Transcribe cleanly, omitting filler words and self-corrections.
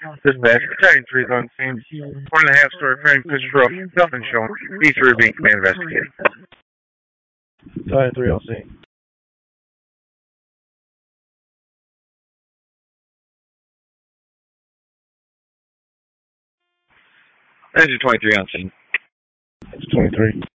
This is Battalion 3 is on scene. 1.5-story frame, pitch roof, nothing shown. E3 being command investigated. Battalion 3 on scene. Engine 23 on scene. Engine 23.